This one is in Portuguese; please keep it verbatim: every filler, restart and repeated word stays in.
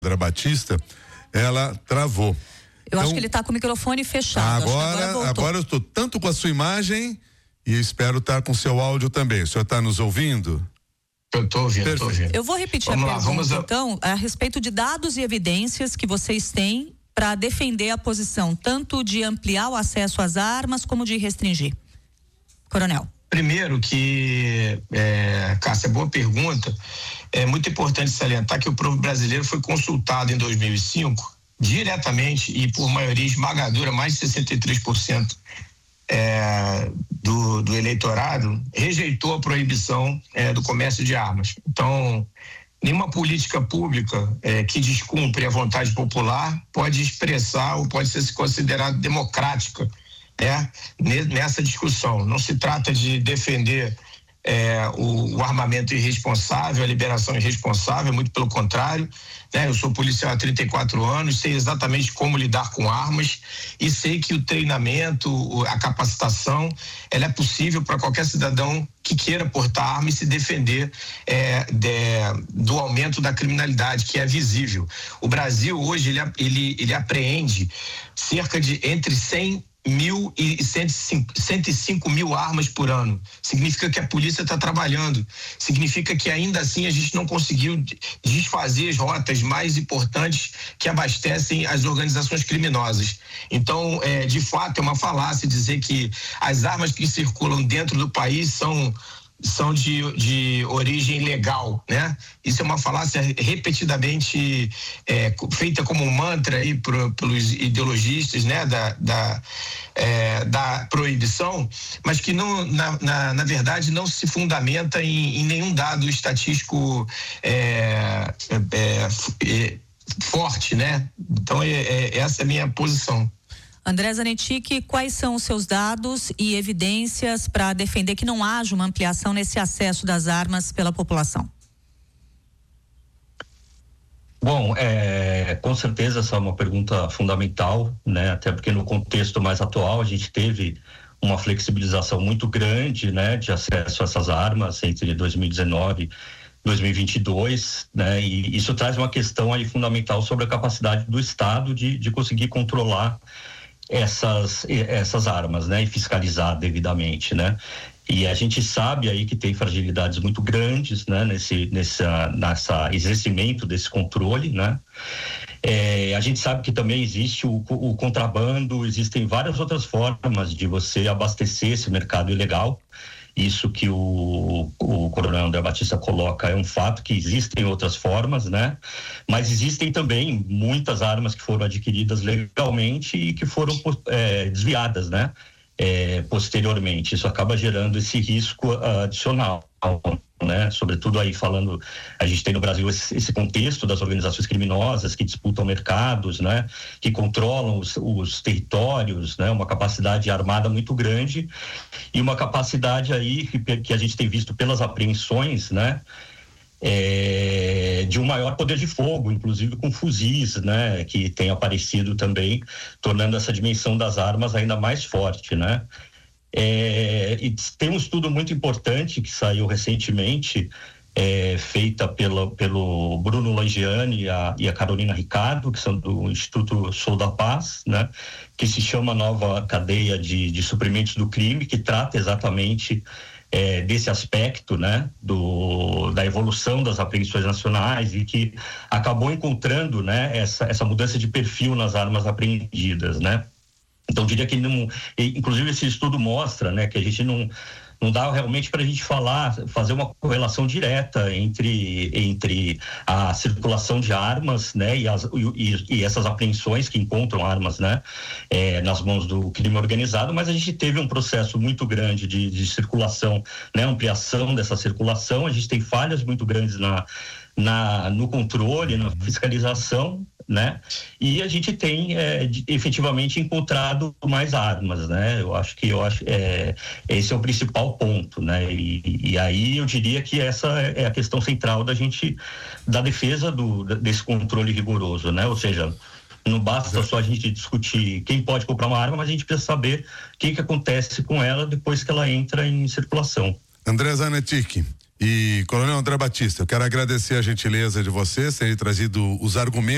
André Batista, ela travou. Eu então, acho que ele está com o microfone fechado. Agora, agora, agora eu estou tanto com a sua imagem e espero estar com o seu áudio também. O senhor está nos ouvindo? Eu estou ouvindo, estou ouvindo. Eu vou repetir vamos a lá, pergunta, vamos a... então, a respeito de dados e evidências que vocês têm para defender a posição, tanto de ampliar o acesso às armas como de restringir. Coronel. Primeiro que, é, Cássia, boa pergunta. É muito importante salientar que o povo brasileiro foi consultado em dois mil e cinco diretamente e por maioria esmagadora, mais de sessenta e três por cento é, do, do eleitorado rejeitou a proibição é, do comércio de armas. Então, nenhuma política pública é, que descumpre a vontade popular pode expressar ou pode ser considerada democrática, né, nessa discussão. Não se trata de defender é, o, o armamento irresponsável, a liberação irresponsável, muito pelo contrário, né? Eu sou policial há trinta e quatro anos, sei exatamente como lidar com armas e sei que o treinamento, a capacitação, ela é possível para qualquer cidadão que queira portar arma e se defender é, de, do aumento da criminalidade, que é visível. O Brasil hoje, ele, ele, ele apreende cerca de entre cem mil e cento e cinco mil armas por ano. Significa que a polícia está trabalhando. Significa que ainda assim a gente não conseguiu desfazer as rotas mais importantes que abastecem as organizações criminosas. Então, é, de fato, é uma falácia dizer que as armas que circulam dentro do país são são de, de origem legal, né? Isso é uma falácia repetidamente é, feita como um mantra aí pro, pelos ideologistas, né? Da, da, é, da proibição, mas que não, na, na, na verdade não se fundamenta em, em nenhum dado estatístico é, é, é, forte, né? Então, é, é, essa é a minha posição. André Zanetti, quais são os seus dados e evidências para defender que não haja uma ampliação nesse acesso das armas pela população? Bom, é, com certeza essa é uma pergunta fundamental, né? Até porque no contexto mais atual a gente teve uma flexibilização muito grande, né, de acesso a essas armas entre dois mil e dezenove e dois mil e vinte e dois, né? E isso traz uma questão aí fundamental sobre a capacidade do Estado de, de conseguir controlar essas essas armas, né, e fiscalizar devidamente, né? E a gente sabe aí que tem fragilidades muito grandes, né, nesse nessa nessa exercimento desse controle, né? É, a gente sabe que também existe o, o contrabando, existem várias outras formas de você abastecer esse mercado ilegal. Isso que o, o coronel André Batista coloca é um fato, que existem outras formas, né? Mas existem também muitas armas que foram adquiridas legalmente e que foram é, desviadas, né? É, posteriormente. Isso acaba gerando esse risco uh, adicional, né? Sobretudo aí falando, a gente tem no Brasil esse, esse contexto das organizações criminosas que disputam mercados, né? Que controlam os, os territórios, né? Uma capacidade armada muito grande e uma capacidade aí que, que a gente tem visto pelas apreensões, né? É, de um maior poder de fogo, inclusive com fuzis, né, que tem aparecido também, tornando essa dimensão das armas ainda mais forte, né? É, e tem um estudo muito importante que saiu recentemente, é, feita pelo, pelo Bruno Langiani e a, e a Carolina Ricardo, que são do Instituto Sou da Paz, né, que se chama Nova Cadeia de, de Suprimentos do Crime, que trata exatamente É, desse aspecto, né, do, da evolução das apreensões nacionais e que acabou encontrando, né, essa, essa mudança de perfil nas armas apreendidas, né. Então, eu diria que ele não, inclusive esse estudo mostra, né, que a gente não não dá realmente para a gente falar, fazer uma correlação direta entre, entre a circulação de armas, né, e, as, e, e essas apreensões que encontram armas, né, é, nas mãos do crime organizado, mas a gente teve um processo muito grande de, de circulação, né, ampliação dessa circulação, a gente tem falhas muito grandes na, na, no controle, na fiscalização, né? E a gente tem é, de, efetivamente encontrado mais armas, né? Eu acho que eu acho é, esse é o principal ponto, né? E, e aí eu diria que essa é a questão central da gente, da defesa do, desse controle rigoroso, né? Ou seja, não basta só a gente discutir quem pode comprar uma arma, mas a gente precisa saber o que que acontece com ela depois que ela entra em circulação. André Zanetti e Coronel André Batista, eu quero agradecer a gentileza de vocês terem trazido os argumentos